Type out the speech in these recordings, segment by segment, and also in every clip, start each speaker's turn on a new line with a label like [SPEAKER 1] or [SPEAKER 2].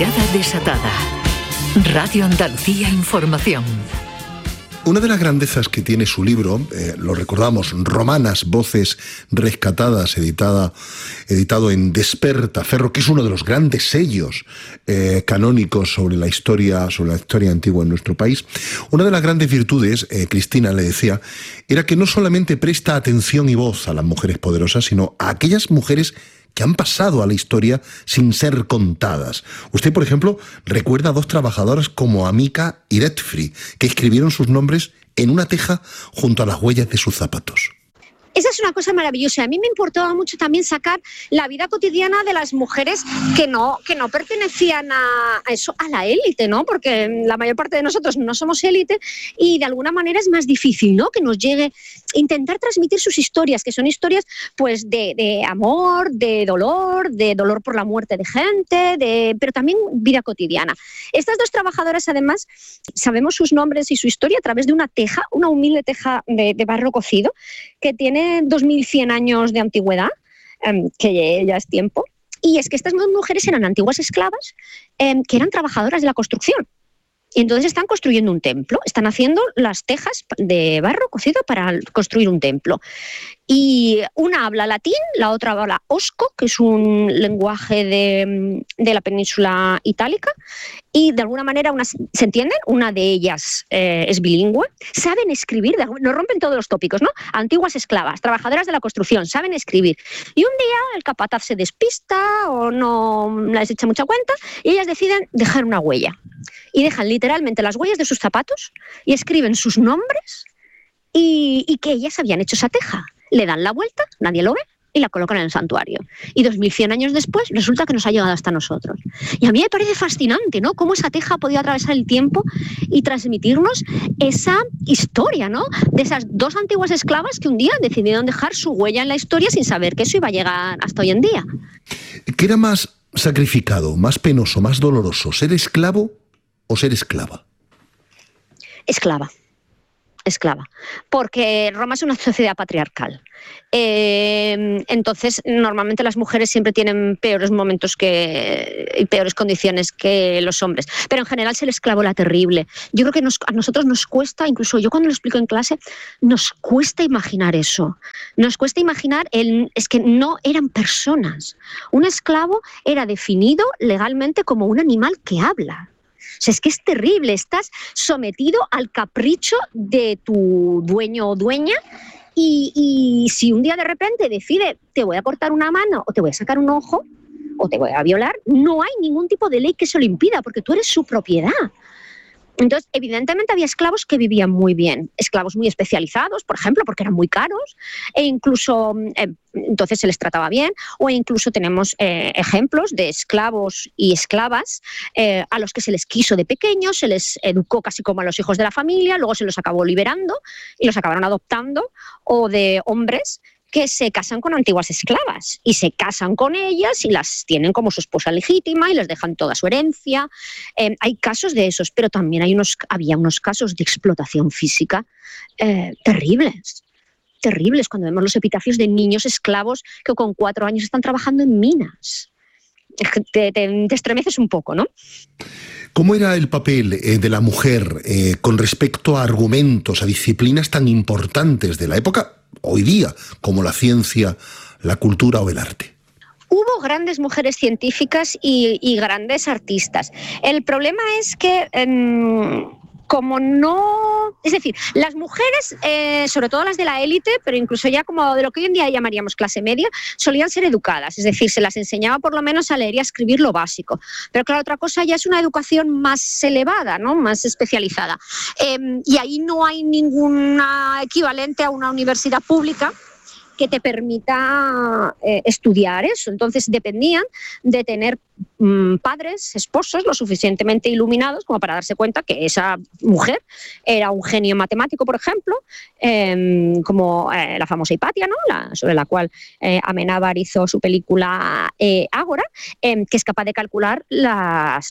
[SPEAKER 1] Mirada desatada. Radio Andalucía Información.
[SPEAKER 2] Una de las grandezas que tiene su libro, lo recordamos, Romanas, voces rescatadas, editado en Despertaferro, que es uno de los grandes sellos canónicos sobre la historia antigua en nuestro país. Una de las grandes virtudes, Cristina le decía, era que no solamente presta atención y voz a las mujeres poderosas, sino a aquellas mujeres que han pasado a la historia sin ser contadas. Usted, por ejemplo, recuerda a dos trabajadoras como Amica y Detfri, que escribieron sus nombres en una teja junto a las huellas de sus zapatos.
[SPEAKER 3] Esa es una cosa maravillosa. A mí me importaba mucho también sacar la vida cotidiana de las mujeres que no pertenecían a la élite, ¿no? Porque la mayor parte de nosotros no somos élite y de alguna manera es más difícil, ¿no? Que nos llegue intentar transmitir sus historias, que son historias pues de amor, de dolor por la muerte de gente, pero también vida cotidiana. Estas dos trabajadoras, además, sabemos sus nombres y su historia a través de una teja, una humilde teja de barro cocido, que tiene 2100 años de antigüedad, que ya es tiempo. Y es que estas dos mujeres eran antiguas esclavas que eran trabajadoras de la construcción. Y entonces están construyendo un templo, están haciendo las tejas de barro cocido para construir un templo. Y una habla latín, la otra habla osco, que es un lenguaje de la península itálica, y de alguna manera se entienden, una de ellas es bilingüe, saben escribir, nos rompen todos los tópicos, ¿no? Antiguas esclavas, trabajadoras de la construcción, saben escribir. Y un día el capataz se despista o no les echa mucha cuenta y ellas deciden dejar una huella. Y dejan literalmente las huellas de sus zapatos y escriben sus nombres y que ellas habían hecho esa teja. Le dan la vuelta, nadie lo ve, y la colocan en el santuario. Y 2100 años después resulta que nos ha llegado hasta nosotros. Y a mí me parece fascinante, ¿no? Cómo esa teja ha podido atravesar el tiempo y transmitirnos esa historia, ¿no? De esas dos antiguas esclavas que un día decidieron dejar su huella en la historia sin saber que eso iba a llegar hasta hoy en día.
[SPEAKER 2] ¿Qué era más sacrificado, más penoso, más doloroso, ser esclavo o ser esclava?
[SPEAKER 3] Esclava, porque Roma es una sociedad patriarcal. Entonces, normalmente las mujeres siempre tienen peores momentos y peores condiciones que los hombres. Pero en general ser esclavo era terrible. Yo creo que a nosotros nos cuesta, incluso yo cuando lo explico en clase, nos cuesta imaginar eso. Nos cuesta imaginar, es que no eran personas. Un esclavo era definido legalmente como un animal que habla. O sea, es que es terrible, estás sometido al capricho de tu dueño o dueña y si un día de repente decide te voy a cortar una mano o te voy a sacar un ojo o te voy a violar, no hay ningún tipo de ley que se lo impida porque tú eres su propiedad. Entonces, evidentemente había esclavos que vivían muy bien, esclavos muy especializados, por ejemplo, porque eran muy caros, e incluso entonces se les trataba bien, o incluso tenemos ejemplos de esclavos y esclavas a los que se les quiso de pequeños, se les educó casi como a los hijos de la familia, luego se los acabó liberando y los acabaron adoptando, o de hombres que se casan con antiguas esclavas y se casan con ellas y las tienen como su esposa legítima y les dejan toda su herencia. Hay casos de esos, pero también había unos casos de explotación física terribles. Cuando vemos los epitafios de niños esclavos que con 4 años están trabajando en minas. Te estremeces un poco, ¿no?
[SPEAKER 2] ¿Cómo era el papel de la mujer con respecto a argumentos, a disciplinas tan importantes de la época, hoy día, como la ciencia, la cultura o el arte?
[SPEAKER 3] Hubo grandes mujeres científicas y grandes artistas. El problema es que como no... Es decir, las mujeres, sobre todo las de la élite, pero incluso ya como de lo que hoy en día llamaríamos clase media, solían ser educadas. Es decir, se las enseñaba por lo menos a leer y a escribir lo básico. Pero claro, otra cosa ya es una educación más elevada, ¿no? Más especializada. Y ahí no hay ninguna equivalente a una universidad pública que te permita estudiar eso. Entonces dependían de tener padres, esposos lo suficientemente iluminados como para darse cuenta que esa mujer era un genio matemático, por ejemplo, como la famosa Hipatia, ¿no? Sobre la cual Amenábar hizo su película Ágora, que es capaz de calcular las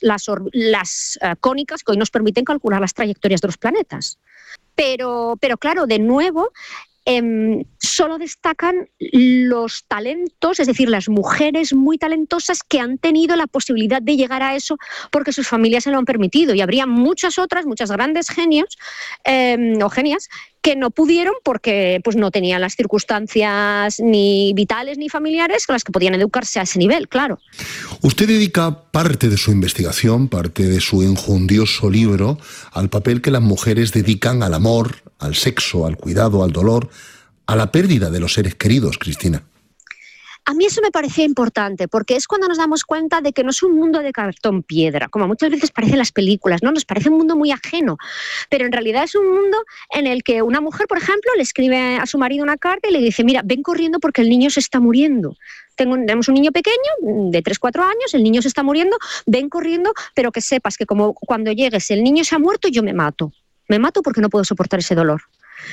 [SPEAKER 3] cónicas que hoy nos permiten calcular las trayectorias de los planetas. Pero claro, de nuevo, solo destacan los talentos, es decir, las mujeres muy talentosas que han tenido la posibilidad de llegar a eso porque sus familias se lo han permitido. Y habría muchas otras, muchas grandes genios o genias que no pudieron porque pues, no tenían las circunstancias ni vitales ni familiares con las que podían educarse a ese nivel, claro.
[SPEAKER 2] Usted dedica parte de su investigación, parte de su enjundioso libro, al papel que las mujeres dedican al amor, al sexo, al cuidado, al dolor, a la pérdida de los seres queridos, Cristina.
[SPEAKER 3] A mí eso me parecía importante, porque es cuando nos damos cuenta de que no es un mundo de cartón piedra, como muchas veces parecen las películas, ¿no? Nos parece un mundo muy ajeno, pero en realidad es un mundo en el que una mujer, por ejemplo, le escribe a su marido una carta y le dice, mira, ven corriendo porque el niño se está muriendo. Tenemos un niño pequeño, de 3-4 años, el niño se está muriendo, ven corriendo, pero que sepas que como cuando llegues el niño se ha muerto, yo me mato. Me mato porque no puedo soportar ese dolor.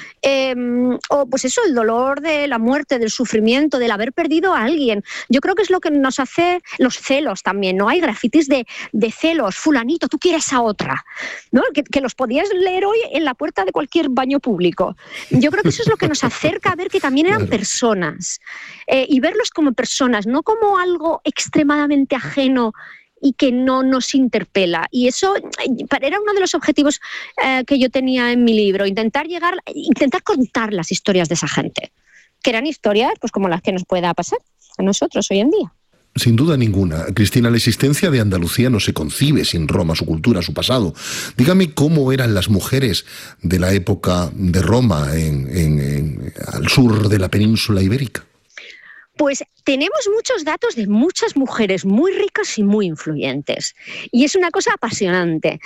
[SPEAKER 3] O pues eso, el dolor de la muerte, del sufrimiento, del haber perdido a alguien. Yo creo que es lo que nos hace los celos también, ¿no? Hay grafitis de celos, fulanito, tú quieres a otra, ¿no? Que los podías leer hoy en la puerta de cualquier baño público. Yo creo que eso es lo que nos acerca a ver que también eran personas y verlos como personas, no como algo extremadamente ajeno y que no nos interpela. Y eso era uno de los objetivos que yo tenía en mi libro, intentar contar las historias de esa gente, que eran historias pues como las que nos pueda pasar a nosotros hoy en día.
[SPEAKER 2] Sin duda ninguna. Cristina, la existencia de Andalucía no se concibe sin Roma, su cultura, su pasado. Dígame cómo eran las mujeres de la época de Roma al sur de la península ibérica.
[SPEAKER 3] Pues tenemos muchos datos de muchas mujeres muy ricas y muy influyentes. Y es una cosa apasionante.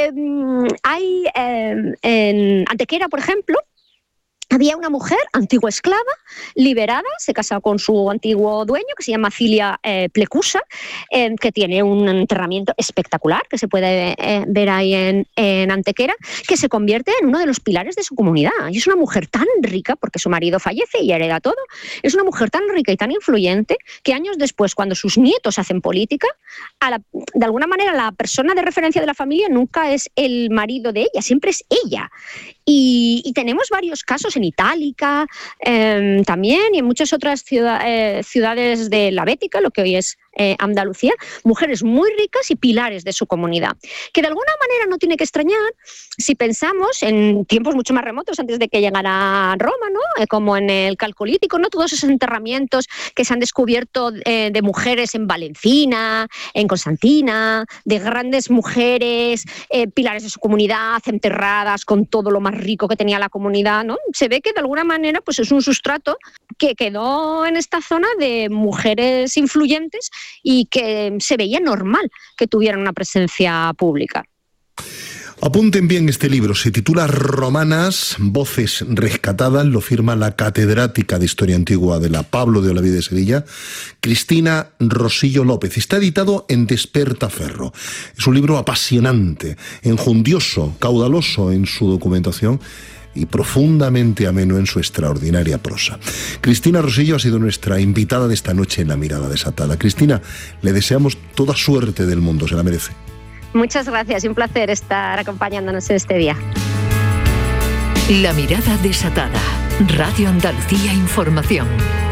[SPEAKER 3] Hay en Antequera, por ejemplo, había una mujer, antigua esclava, liberada, se casó con su antiguo dueño, que se llama Cilia Plecusa, que tiene un enterramiento espectacular, que se puede ver ahí en Antequera, que se convierte en uno de los pilares de su comunidad. Y es una mujer tan rica, porque su marido fallece y hereda todo, es una mujer tan rica y tan influyente, que años después, cuando sus nietos hacen política, de alguna manera la persona de referencia de la familia nunca es el marido de ella, siempre es ella. Y tenemos varios casos en Itálica también y en muchas otras ciudades de la Bética, lo que hoy es Andalucía, mujeres muy ricas y pilares de su comunidad, que de alguna manera no tiene que extrañar si pensamos en tiempos mucho más remotos antes de que llegara Roma, ¿no? Como en el Calcolítico, ¿no? Todos esos enterramientos que se han descubierto de mujeres en Valencina, en Constantina, de grandes mujeres, pilares de su comunidad, enterradas con todo lo más rico que tenía la comunidad, ¿no? Se ve que de alguna manera pues es un sustrato que quedó en esta zona de mujeres influyentes y que se veía normal que tuvieran una presencia pública.
[SPEAKER 2] Apunten bien este libro, se titula Romanas, voces rescatadas, lo firma la catedrática de Historia Antigua de la Pablo de Olavide de Sevilla, Cristina Rosillo López. Está editado en Despertaferro. Es un libro apasionante, enjundioso, caudaloso en su documentación y profundamente ameno en su extraordinaria prosa. Cristina Rosillo ha sido nuestra invitada de esta noche en La Mirada Desatada. Cristina, le deseamos toda suerte del mundo, se la merece.
[SPEAKER 3] Muchas gracias y un placer estar acompañándonos en este día.
[SPEAKER 1] La Mirada Desatada. Radio Andalucía Información.